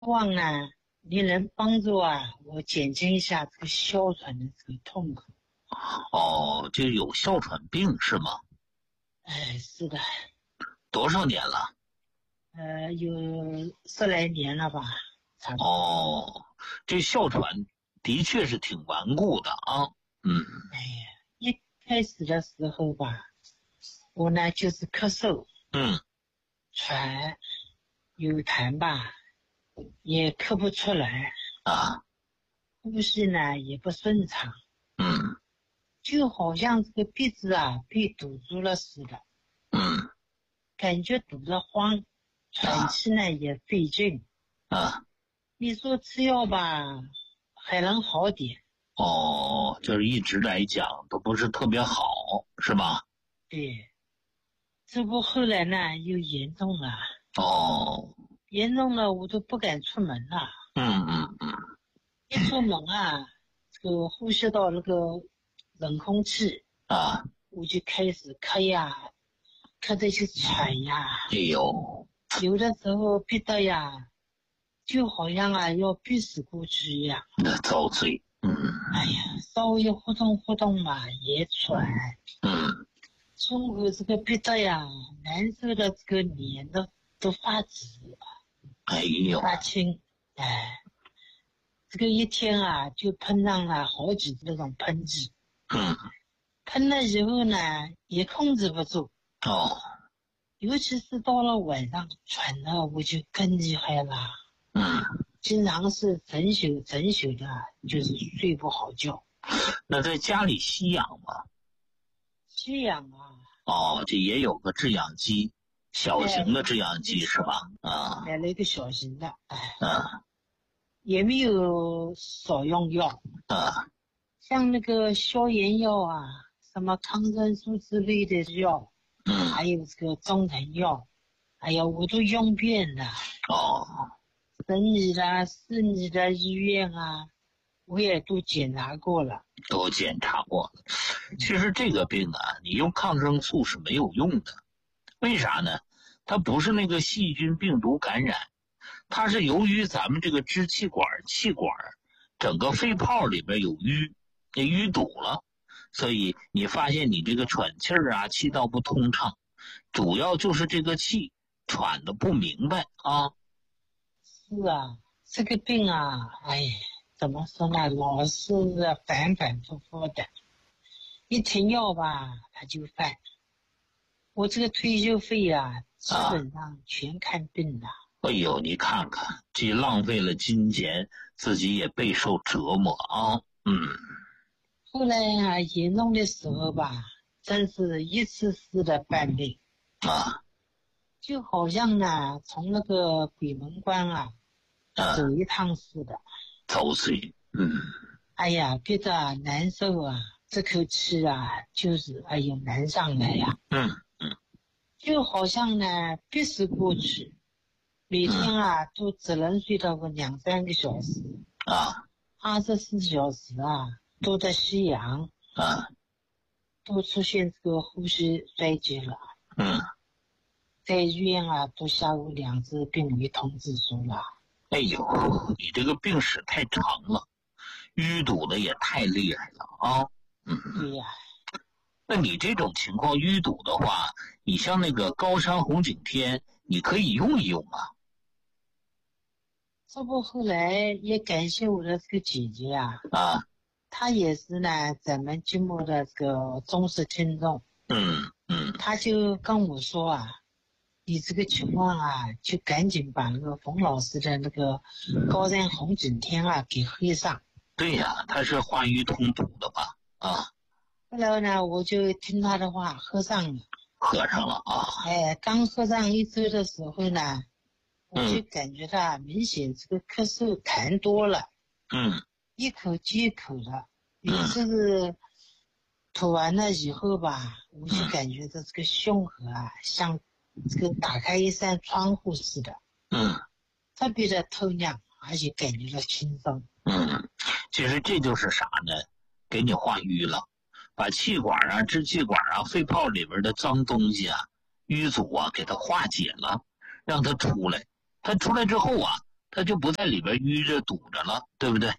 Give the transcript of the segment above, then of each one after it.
望呢，你能帮助我减轻一下这个哮喘的这个痛苦。 哦，就有哮喘病是吗？ 哎，是的， 多少年了？ 有10来年了吧，差不多。 哦，这哮喘的确是挺顽固的啊。嗯哎呀，一开始的时候吧，我呢就是咳嗽、 嗯喘、有痰吧，也咳不出来， 啊呼吸呢也不顺畅， 嗯就好像这个鼻子被堵住了似的， 嗯感觉堵得慌，喘啊气呢也费劲。 啊你说吃药吧，还能好点， 哦，就是一直来讲都不是特别好，是吧？ 对，这不后来呢又严重了， 哦， 严重了我都不敢出门了， 嗯一出门这个呼吸到那个冷空气， 啊， 我就开始咳呀，咳得就喘呀， 哎呦， 有的时候憋得就好像要憋死过去一样。 那遭罪。 哎呀，稍微活动活动嘛也喘， 嗯， 胸口这个憋得难受的这个脸都发紫哎呦， 发青，哎，这个一天就喷上了好几次那种喷剂， 嗯喷了以后呢也控制不住， 哦尤其是到了晚上喘的我就更厉害了， 嗯， 经常是整宿的，就是睡不好觉。 那在家里吸氧吗？ 吸氧哦，这也有个制氧机，小型的制氧机是吧？啊买了一个小型的，哎， 啊也没有少用药， 啊像那个消炎药什么抗生素之类的药，还嗯有这个中成药，哎呀，我都用遍了。 哦省里的、市里的医院我也都检查过了。 都检查过了。其实这个病你用抗生素是没有用的，为啥呢？它不是那个细菌病毒感染，它是由于咱们这个支气管、气管整个肺泡里边有淤，那淤堵了，所以你发现你这个喘气儿气道不通畅，主要就是这个气喘的不明白啊。 是这个病哎，怎么说呢？老是反反复复的，一停药吧，它就犯。我这个退休费基本上全看病了。 哎呦，你看看，既浪费了金钱，自己也备受折磨啊。 后来严重的时候吧，真是一次次的犯病， 啊就好像从那个鬼门关走一趟似的。 遭罪。 哎呀，憋得难受这口气就是哎呦难上来嗯就好像憋死过去，每天都只能睡到个2-3个小时啊 ，24小时都在吸氧， 啊都出现这个呼吸衰竭了。在医院都下过2次病危通知书了。 哎呦，你这个病史太长了，淤堵的也太厉害了啊。 对呀， 那你这种情况淤堵的话，你像那个高山红景天，你可以用一用啊。 这不后来也感谢我的这个姐姐啊她也是咱们节目的这个忠实听众。她就跟我说你这个情况就赶紧把那个冯老师的那个高山红景天给喝上。 对呀，它是化瘀通堵的吧？ 后来呢，我就听她的话喝上了。 喝上了哎，刚喝上1周的时候呢，我就感觉到明显这个咳嗽痰多了，一口接一口的，每次是吐完了以后吧，我就感觉到这个胸口像这个打开一扇窗户似的，特别的透亮，而且感觉到轻松。 其实这就是啥呢？给你化瘀了，把气管支气管肺泡里边的脏东西淤阻给它化解了，让它出来。它出来之后它就不在里边淤着堵着了，对不对？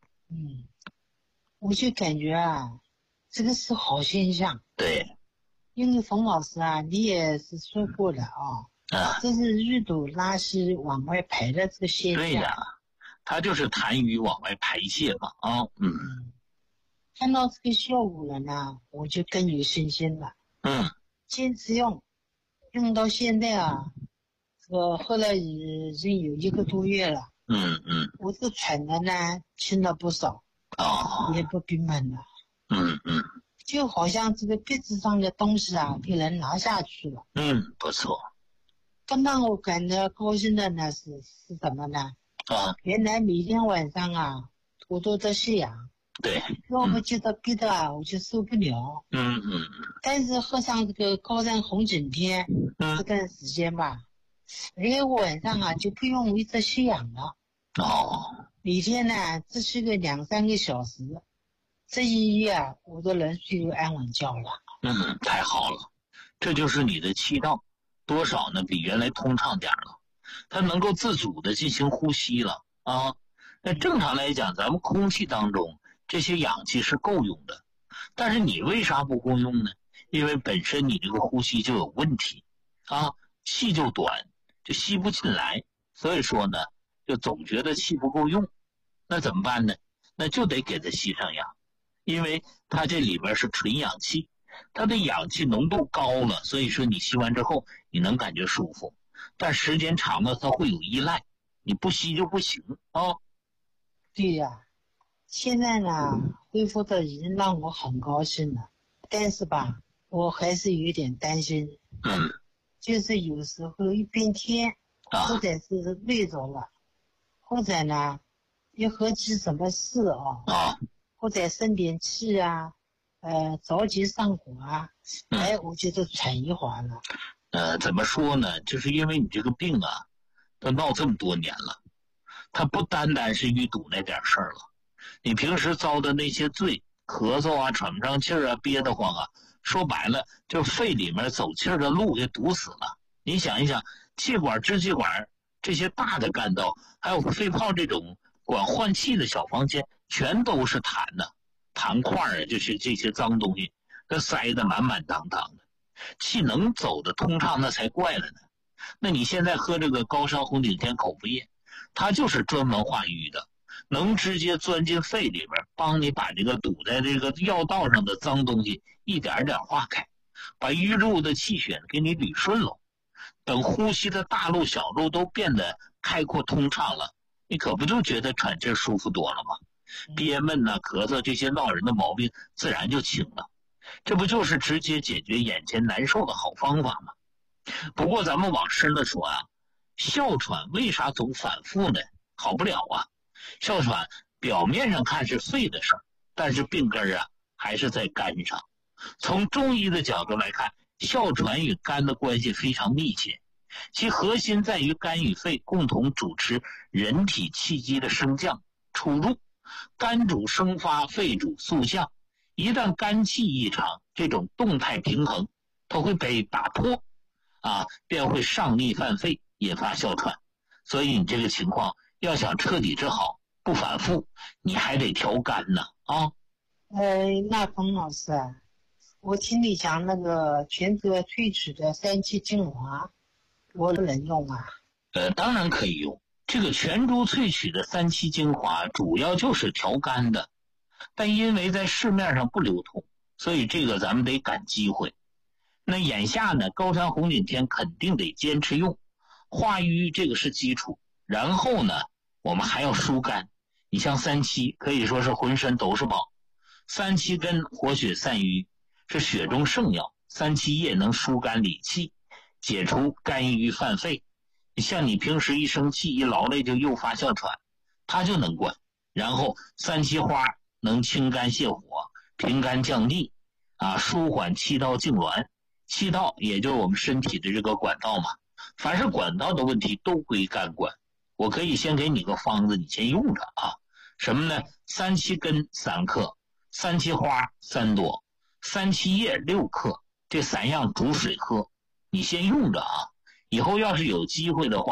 我就感觉啊，这个是好现象。 对， 因为冯老师啊，你也是说过的这是淤堵拉稀往外排的这个现象。 对呀，它就是痰瘀往外排泄嘛看到这个效果了呢，我就更有信心了。坚持用到现在啊，后来已经有1个多月了。我这喘的呢轻了不少，也不闭闷了。就好像这个鼻子上的东西啊给人拿下去了。 不错。 更让我感到高兴的呢是什么呢？原来每天晚上啊我都在吸氧。 对， 要不觉得憋的啊我就受不了。但是喝上这个高山红景天这段时间吧，晚上啊就不用一直吸氧了。每天呢只吸个2-3个小时，这一夜啊我都能睡个安稳觉了。 太好了，这就是你的气道多少呢比原来通畅点了，它能够自主的进行呼吸了那正常来讲，咱们空气当中这些氧气是够用的，但是你为啥不够用呢？因为本身你这个呼吸就有问题气就短，就吸不进来，所以说呢就总觉得气不够用。那怎么办呢？那就得给它吸上氧，因为它这里边是纯氧气，它的氧气浓度高了，所以说你吸完之后你能感觉舒服，但时间长了它会有依赖，你不吸就不行对呀，现在呢恢复的已经让我很高兴了，但是吧我还是有点担心。就是有时候一变天或者是累着了，或者呢一合计什么事或者生点气着急上火我觉得喘一会儿了。 怎么说呢，就是因为你这个病都闹这么多年了，它不单单是淤堵那点事儿了，你平时遭的那些罪，咳嗽喘不上气儿憋得慌说白了就肺里面走气儿的路给堵死了。你想一想，气管、支气管这些大的干道，还有肺泡这种管换气的小房间，全都是痰痰块就是这些脏东西都塞得满满当当的，气能走得通畅那才怪了呢。那你现在喝这个高山红景天口服液，它就是专门化瘀的，能直接钻进肺里边，帮你把这个堵在这个药道上的脏东西一点点化开，把淤入的气血给你捋顺了。等呼吸的大路小路都变得开阔通畅了，你可不就觉得喘气舒服多了吗？憋闷咳嗽这些闹人的毛病自然就轻了，这不就是直接解决眼前难受的好方法吗？不过咱们往深了说哮喘为啥总反复呢？好不了哮喘表面上看是肺的事儿，但是病根还是在肝上。从中医的角度来看，哮喘与肝的关系非常密切，其核心在于肝与肺共同主持人体气机的升降出入，肝主生发，肺主肃降。一旦肝气异常，这种动态平衡它会被打破便会上逆犯肺，引发哮喘。所以你这个情况要想彻底治好不反复，你还得调肝呢那冯老师我听你讲那个全泽萃取的3七精华，我能用当然可以用。这个全株萃取的3七精华主要就是调肝的，但因为在市面上不流通，所以这个咱们得赶机会。那眼下呢，高山红景天肯定得坚持用，化瘀这个是基础，然后呢我们还要疏肝。你像3七可以说是浑身都是宝，3七根活血散瘀，是血中圣药，3七叶能疏肝理气，解除肝郁犯肺。像你平时一生气一劳累就诱发哮喘，它就能管。然后3七花能清肝泻火，平肝降逆舒缓气道痉挛。气道也就是我们身体的这个管道嘛，凡是管道的问题都归肝管。我可以先给你个方子，你先用着什么呢？3七根3克，3七花3朵，3七叶6克，这3样煮水喝，你先用着以后要是有机会的话，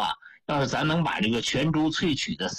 要是咱能把这个全株萃取的